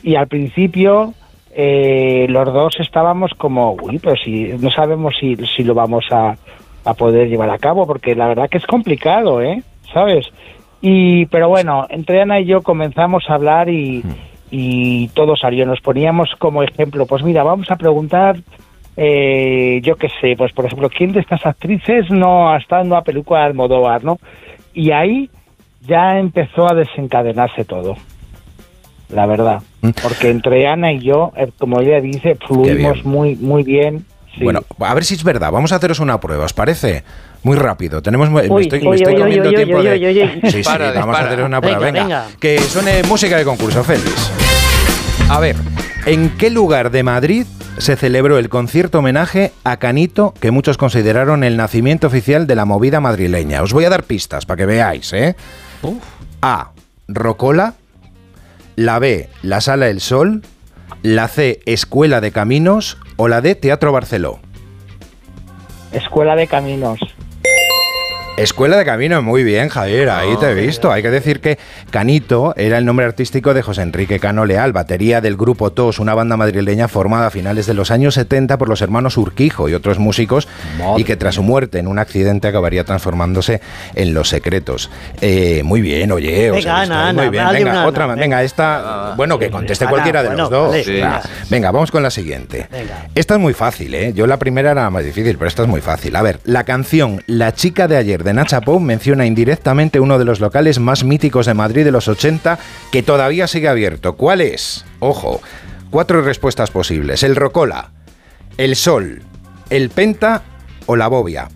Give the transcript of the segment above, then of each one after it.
Y al principio los dos estábamos como, uy, pero si no sabemos si lo vamos a poder llevar a cabo, porque la verdad que es complicado, ¿sabes? Pero bueno, entre Ana y yo comenzamos a hablar y todo salió. Nos poníamos como ejemplo, pues mira, vamos a preguntar, yo qué sé, pues por ejemplo, ¿quién de estas actrices no ha estado en una película de Almodóvar, no? Y ahí ya empezó a desencadenarse todo, la verdad, porque entre Ana y yo, como ella dice, fluimos muy muy bien. Sí. Bueno, a ver si es verdad. Vamos a haceros una prueba, ¿os parece? Muy rápido. Me estoy comiendo tiempo de... Sí, vamos a hacer una prueba. Venga, que suene música de concurso, Félix. A ver, ¿en qué lugar de Madrid se celebró el concierto homenaje a Canito, que muchos consideraron el nacimiento oficial de la movida madrileña? Os voy a dar pistas para que veáis, ¿eh? A, Rocola. La B, la Sala del Sol. La C, Escuela de Caminos. O la D, Teatro Barceló. Escuela de Caminos. Escuela de Caminos, muy bien, Javier, ahí te he visto. Hay que decir que Canito era el nombre artístico de José Enrique Cano Leal, batería del grupo TOS, una banda madrileña formada a finales de los años 70 por los hermanos Urquijo y otros músicos, y que tras su muerte en un accidente acabaría transformándose en Los Secretos. Muy bien, oye, venga, Ana, muy bien. Venga, otra más. Venga, esta, bueno, que conteste cualquiera de los dos. Sí. Venga, vamos con la siguiente. Venga. Esta es muy fácil, ¿eh? Yo la primera era más difícil, pero esta es muy fácil. A ver, la canción La chica de ayer de Nacha Pou menciona indirectamente uno de los locales más míticos de Madrid de los 80 que todavía sigue abierto. ¿Cuál es? Ojo, 4 respuestas posibles. El Rocola, el Sol, el Penta o la Bobia.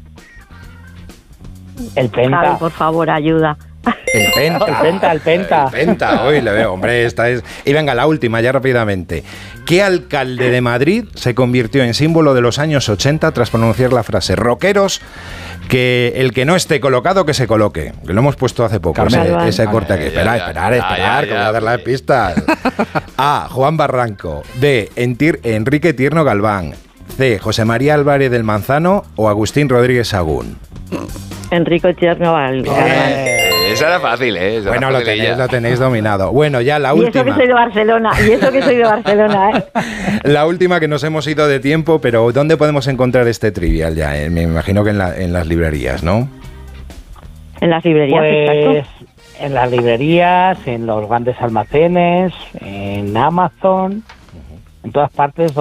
El Penta. Javi, por favor, ayuda. El Penta. El Penta. Hoy le veo, hombre, esta es... Y venga, la última, ya rápidamente. ¿Qué alcalde de Madrid se convirtió en símbolo de los años 80 tras pronunciar la frase rockeros, que el que no esté colocado que se coloque? Que lo hemos puesto hace poco, ese corte aquí. Esperar, que voy a dar las pistas. A, Juan Barranco. B, Enrique Tierno Galván. C, José María Álvarez del Manzano o Agustín Rodríguez Sagún. Enrique Tierno Galván. Esa era fácil, ¿eh? Bueno, lo tenéis dominado. Bueno, ya la última. Y eso que soy de Barcelona, ¿eh? La última, que nos hemos ido de tiempo, pero ¿dónde podemos encontrar este trivial ya? Me imagino que en las librerías, ¿no? En las librerías, pues, exacto. En las librerías, en los grandes almacenes, en Amazon, en todas partes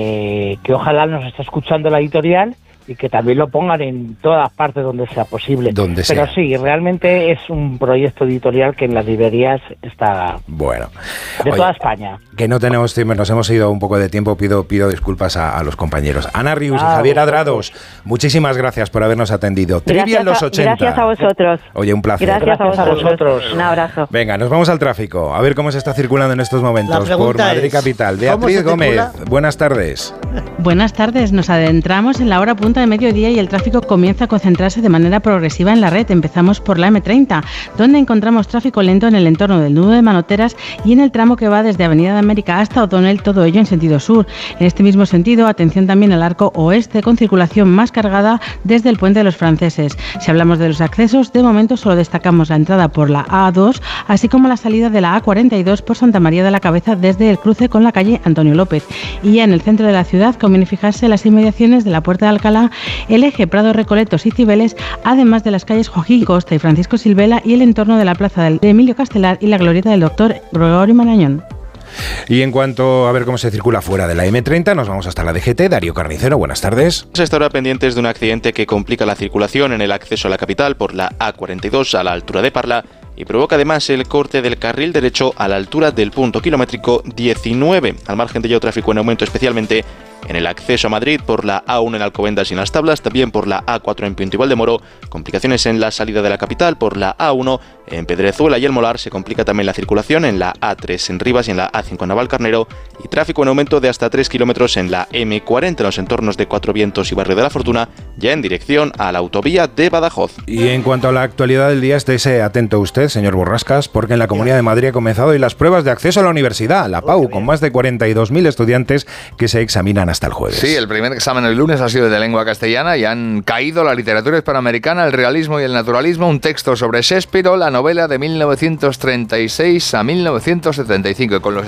que ojalá nos esté escuchando la editorial y que también lo pongan en todas partes donde sea posible. Pero sí, realmente es un proyecto editorial que en las librerías está... Bueno. De toda España. Que no tenemos tiempo, nos hemos ido un poco de tiempo, pido disculpas a los compañeros. Ana Rius y Javier Adrados, muchísimas gracias por habernos atendido. Trivia en los 80. Gracias a vosotros. Oye, un placer. Gracias a vosotros. Un abrazo. Venga, nos vamos al tráfico, a ver cómo se está circulando en estos momentos por Madrid capital. Beatriz Gómez, buenas tardes. Buenas tardes, nos adentramos en la hora punta de mediodía y el tráfico comienza a concentrarse de manera progresiva en la red. Empezamos por la M30, donde encontramos tráfico lento en el entorno del nudo de Manoteras y en el tramo que va desde Avenida de América hasta O'Donnell, todo ello en sentido sur. En este mismo sentido, atención también al arco oeste, con circulación más cargada desde el Puente de los Franceses. Si hablamos de los accesos, de momento solo destacamos la entrada por la A2, así como la salida de la A42 por Santa María de la Cabeza desde el cruce con la calle Antonio López. Y ya en el centro de la ciudad conviene fijarse las inmediaciones de la Puerta de Alcalá, el eje Prado Recoletos y Cibeles, además de las calles Joaquín Costa y Francisco Silvela y el entorno de la plaza de Emilio Castelar y la glorieta del Doctor Gregorio Marañón. Y en cuanto a ver cómo se circula fuera de la M30, nos vamos hasta la DGT. Darío Carnicero, buenas tardes. Se está ahora pendientes de un accidente que complica la circulación en el acceso a la capital por la A42 a la altura de Parla y provoca además el corte del carril derecho a la altura del punto kilométrico 19. Al margen de ello, tráfico en aumento especialmente en el acceso a Madrid por la A1 en Alcobendas y en Las Tablas, también por la A4 en Pinto y Valdemoro, complicaciones en la salida de la capital por la A1 en Pedrezuela y El Molar, se complica también la circulación en la A3 en Rivas y en la A5 en Navalcarnero, y tráfico en aumento de hasta 3 kilómetros en la M40 en los entornos de Cuatro Vientos y Barrio de la Fortuna, ya en dirección a la autovía de Badajoz. Y en cuanto a la actualidad del día, estése atento usted, señor Borrascas, porque en la Comunidad de Madrid ha comenzado hoy las pruebas de acceso a la universidad, la PAU, con más de 42.000 estudiantes que se examinan hasta el jueves. Sí, el primer examen el lunes ha sido de lengua castellana y han caído la literatura hispanoamericana, el realismo y el naturalismo, un texto sobre Shakespeare o la novela de 1936 a 1975, con los